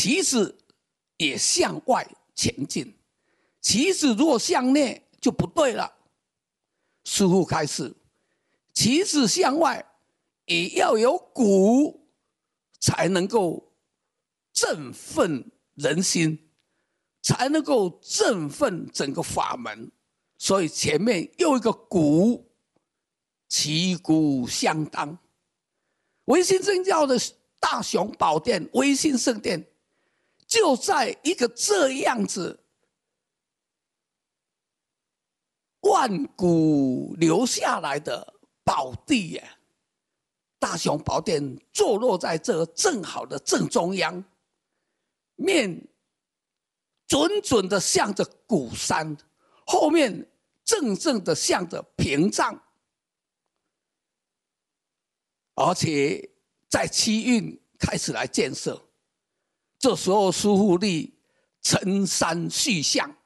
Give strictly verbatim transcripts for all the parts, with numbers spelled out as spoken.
旗子也向外前进，旗子如果向内就不对了。师父开示，旗子向外也要有鼓，才能够振奋人心，才能够振奋整个法门。所以前面又一个鼓，旗鼓相当。唯心正教的大雄宝殿唯心圣殿，就在一个这样子万古留下来的宝地耶。大雄宝殿坐落在这正好的正中央，面准准的向着鼓山，后面正正的向着屏障，而且在七运开始来建设。这时候师父立沉山续像，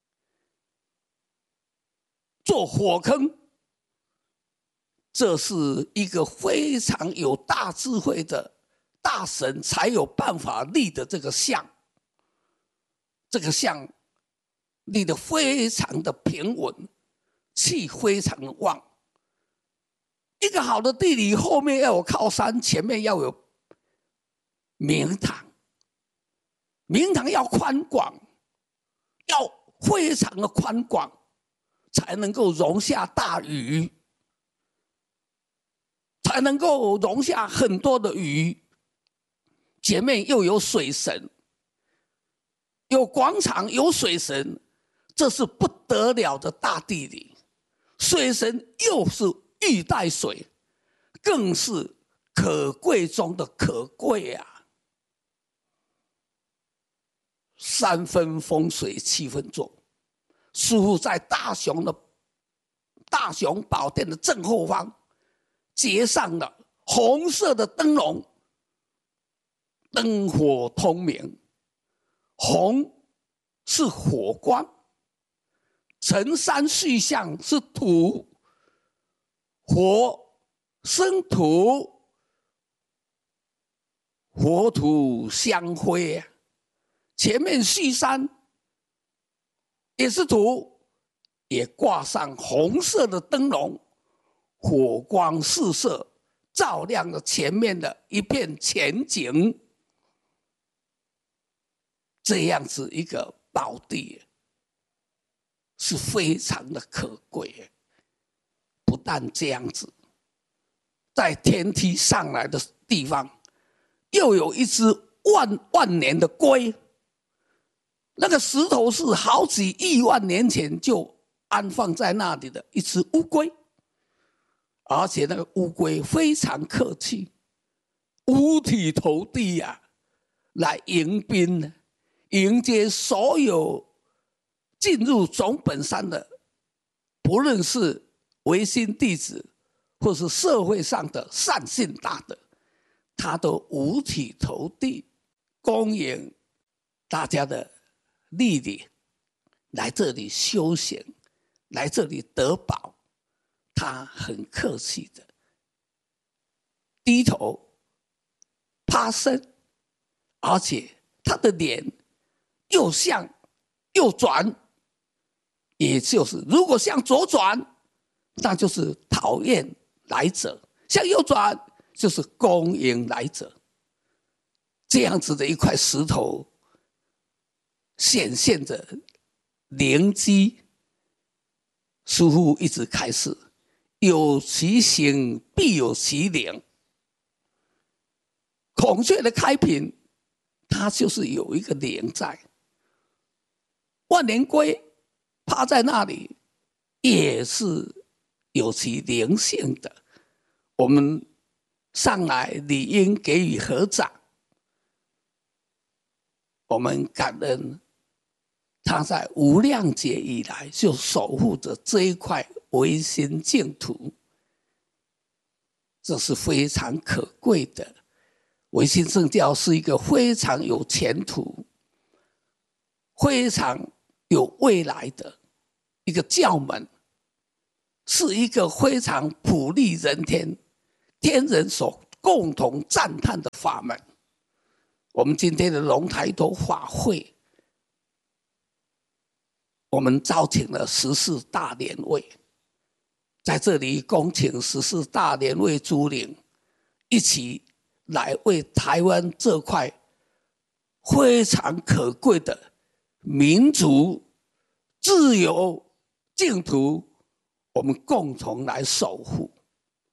做火坑，这是一个非常有大智慧的大神才有办法立的这个像。这个像立得非常的平稳，气非常的旺。一个好的地理，后面要有靠山，前面要有明堂，明堂要宽广，要非常的宽广，才能够容下大雨，才能够容下很多的雨。前面又有水神，有广场，有水神，这是不得了的大地理。水神又是玉带水，更是可贵中的可贵啊！三分风水七分坐，师父在大雄的大雄宝殿的正后方结上了红色的灯笼，灯火通明。红是火光，沉山续像是土，火生土，火土相辉。前面续山也是土，也挂上红色的灯笼，火光四射，照亮了前面的一片前景。这样子一个宝地是非常的可贵。不但这样子，在天梯上来的地方又有一只万万年的龟，那个石头是好几亿万年前就安放在那里的一只乌龟，而且那个乌龟非常客气，五体投地啊，来迎宾呢，迎接所有进入总本山的，不论是唯心弟子或是社会上的善信大德，他都五体投地，恭迎大家的莅临，来这里修行，来这里得宝。他很客气的低头趴身，而且他的脸又向右转，也就是如果向左转，那就是讨厌来者；向右转，就是恭迎来者。这样子的一块石头，显现着灵机。师父一直开示，有其形必有其灵。孔雀的开屏，它就是有一个灵在。万年龟趴在那里，也是有其灵性的。我们上来理应给予合掌，我们感恩他在无量劫以来就守护着这一块唯心净土，这是非常可贵的。唯心正教是一个非常有前途、非常有未来的一个教门，是一个非常普利人天、天人所共同赞叹的法门。 我们今天的龙抬头法会，我们召请了十四大联会，在这里恭请十四大联会主领一起来为台湾这块非常可贵的民主、自由净土，我们共同来守护。